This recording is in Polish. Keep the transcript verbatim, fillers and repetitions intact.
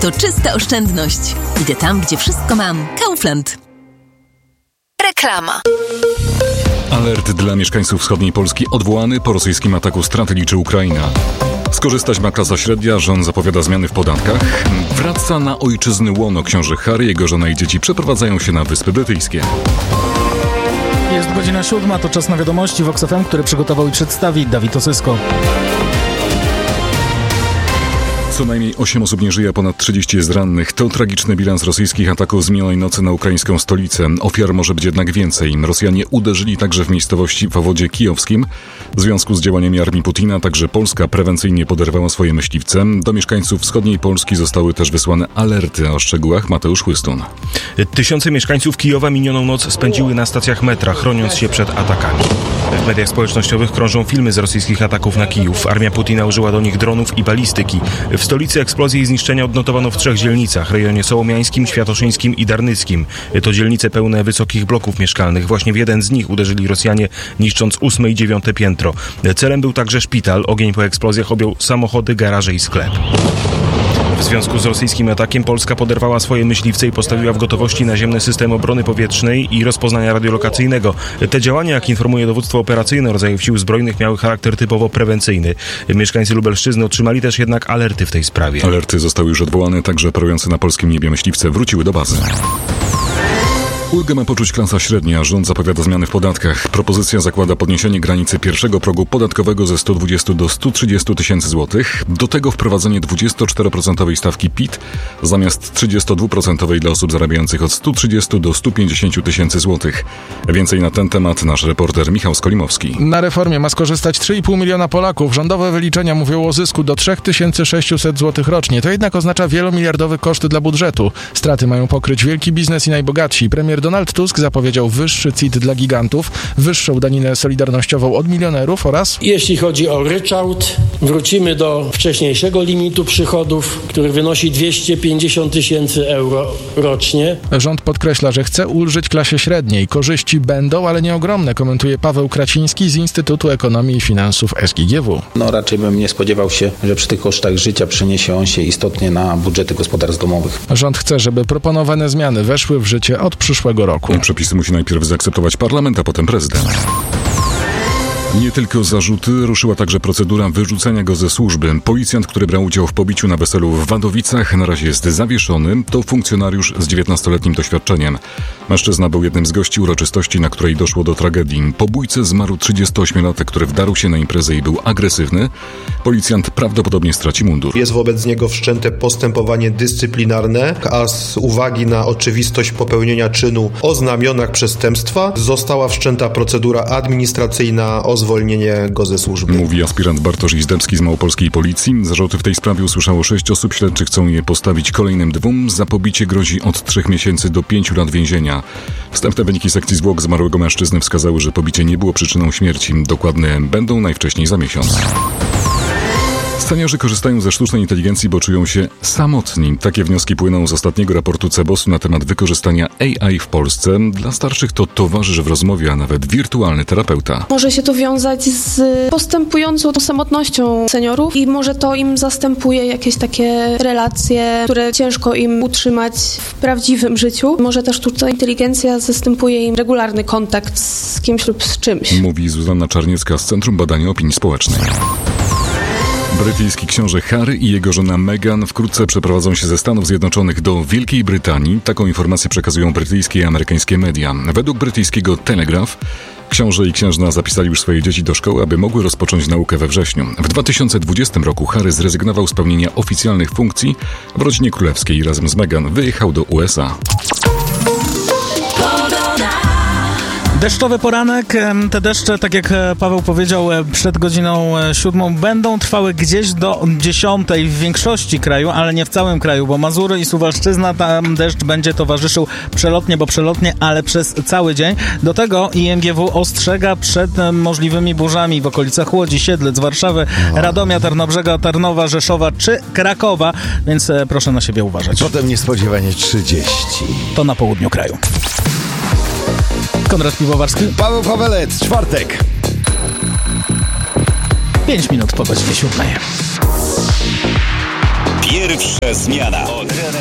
to czysta oszczędność. Idę tam, gdzie wszystko mam. Kaufland. Reklama. Alert dla mieszkańców wschodniej Polski odwołany. Po rosyjskim ataku straty liczy Ukraina. Skorzystać ma klasa średnia, rząd zapowiada zmiany w podatkach. Wraca na ojczyzny łono książę Harry, jego żona i dzieci przeprowadzają się na Wyspy Brytyjskie. Jest godzina siódma, to czas na wiadomości w Vox F M, które przygotował i przedstawi Dawid Osysko. Co najmniej osiem osób nie żyje, a ponad trzydzieści jest rannych. To tragiczny bilans rosyjskich ataków z minionej nocy na ukraińską stolicę. Ofiar może być jednak więcej. Rosjanie uderzyli także w miejscowości w obwodzie kijowskim. W związku z działaniami armii Putina także Polska prewencyjnie poderwała swoje myśliwce. Do mieszkańców wschodniej Polski zostały też wysłane alerty. O szczegółach Mateusz Chłystun. Tysiące mieszkańców Kijowa minioną noc spędziły na stacjach metra, chroniąc się przed atakami. W mediach społecznościowych krążą filmy z rosyjskich ataków na Kijów. Armia Putina użyła do nich dronów i balistyki. W stolicy eksplozje i zniszczenia odnotowano w trzech dzielnicach, rejonie sołomiańskim, świętoszyńskim i darnyckim. To dzielnice pełne wysokich bloków mieszkalnych. Właśnie w jeden z nich uderzyli Rosjanie, niszcząc ósme i dziewiąte piętro. Celem był także szpital. Ogień po eksplozjach objął samochody, garaże i sklep. W związku z rosyjskim atakiem Polska poderwała swoje myśliwce i postawiła w gotowości naziemny system obrony powietrznej i rozpoznania radiolokacyjnego. Te działania, jak informuje dowództwo operacyjne rodzajów sił zbrojnych, miały charakter typowo prewencyjny. Mieszkańcy Lubelszczyzny otrzymali też jednak alerty w tej sprawie. Alerty zostały już odwołane, także operujące na polskim niebie myśliwce wróciły do bazy. Ulgę ma poczuć klasa średnia. Rząd zapowiada zmiany w podatkach. Propozycja zakłada podniesienie granicy pierwszego progu podatkowego ze sto dwudziestu do stu trzydziestu tysięcy złotych. Do tego wprowadzenie dwudziestoczteroprocentowej stawki P I T zamiast trzydziestodwuprocentowej dla osób zarabiających od stu trzydziestu do stu pięćdziesięciu tysięcy złotych. Więcej na ten temat nasz reporter Michał Skolimowski. Na reformie ma skorzystać trzy i pół miliona Polaków. Rządowe wyliczenia mówią o zysku do trzy tysiące sześćset złotych rocznie. To jednak oznacza wielomiliardowe koszty dla budżetu. Straty mają pokryć wielki biznes i najbogatsi. Premier Donald Tusk zapowiedział wyższy C I T dla gigantów, wyższą daninę solidarnościową od milionerów oraz... Jeśli chodzi o ryczałt, wrócimy do wcześniejszego limitu przychodów, który wynosi dwieście pięćdziesiąt tysięcy euro rocznie. Rząd podkreśla, że chce ulżyć klasie średniej. Korzyści będą, ale nie ogromne, komentuje Paweł Kraciński z Instytutu Ekonomii i Finansów S G G W. No raczej bym nie spodziewał się, że przy tych kosztach życia przeniesie on się istotnie na budżety gospodarstw domowych. Rząd chce, żeby proponowane zmiany weszły w życie od przyszłego roku. Przepisy musi najpierw zaakceptować parlament, a potem prezydent. Nie tylko zarzuty, ruszyła także procedura wyrzucenia go ze służby. Policjant, który brał udział w pobiciu na weselu w Wadowicach, na razie jest zawieszony. To funkcjonariusz z dziewiętnastoletnim doświadczeniem. Mężczyzna był jednym z gości uroczystości, na której doszło do tragedii. Po bójce zmarł trzydziestoośmiolatek, który wdarł się na imprezę i był agresywny. Policjant prawdopodobnie straci mundur. Jest wobec niego wszczęte postępowanie dyscyplinarne, a z uwagi na oczywistość popełnienia czynu o znamionach przestępstwa została wszczęta procedura administracyjna o zwolnienie go ze służby. Mówi aspirant Bartosz Izdebski z Małopolskiej Policji. Zarzuty w tej sprawie usłyszało sześć osób. Śledczy chcą je postawić kolejnym dwóm. Za pobicie grozi od trzech miesięcy do pięciu lat więzienia. Wstępne wyniki sekcji zwłok zmarłego mężczyzny wskazały, że pobicie nie było przyczyną śmierci. Dokładne będą najwcześniej za miesiąc. Seniorzy korzystają ze sztucznej inteligencji, bo czują się samotni. Takie wnioski płyną z ostatniego raportu Cebosu na temat wykorzystania A I w Polsce. Dla starszych to towarzysz w rozmowie, a nawet wirtualny terapeuta. Może się to wiązać z postępującą samotnością seniorów i może to im zastępuje jakieś takie relacje, które ciężko im utrzymać w prawdziwym życiu. Może też sztuczna inteligencja zastępuje im regularny kontakt z kimś lub z czymś. Mówi Zuzanna Czarniecka z Centrum Badania Opinii Społecznej. Brytyjski książę Harry i jego żona Meghan wkrótce przeprowadzą się ze Stanów Zjednoczonych do Wielkiej Brytanii. Taką informację przekazują brytyjskie i amerykańskie media. Według brytyjskiego Telegraph książę i księżna zapisali już swoje dzieci do szkoły, aby mogły rozpocząć naukę we wrześniu. W dwa tysiące dwudziestym roku Harry zrezygnował z pełnienia oficjalnych funkcji w rodzinie królewskiej i razem z Meghan wyjechał do U S A. Deszczowy poranek. Te deszcze, tak jak Paweł powiedział, przed godziną siódmą będą trwały gdzieś do dziesiątej w większości kraju, ale nie w całym kraju, bo Mazury i Suwalszczyzna, tam deszcz będzie towarzyszył przelotnie, bo przelotnie, ale przez cały dzień. Do tego I M G W ostrzega przed możliwymi burzami w okolicach Łodzi, Siedlec, Warszawy, Radomia, Tarnobrzega, Tarnowa, Rzeszowa czy Krakowa, więc proszę na siebie uważać. Potem niespodziewanie trzydzieści. To na południu kraju. Konrad Piwowarski. Paweł Pawelec, czwartek. Pięć minut po godzinie siódmej. Pierwsza zmiana.